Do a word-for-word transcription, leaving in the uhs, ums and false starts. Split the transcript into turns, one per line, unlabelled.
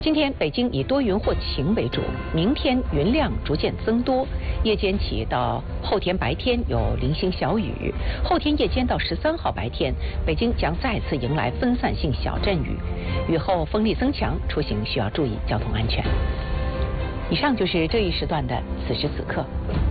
今天北京以多云或晴为主，明天云量逐渐增多，夜间起到后天白天有零星小雨，后天夜间到十三号白天，北京将再次迎来分散性小阵雨，雨后风力增强，出行需要注意交通安全。以上就是这一时段的此时此刻。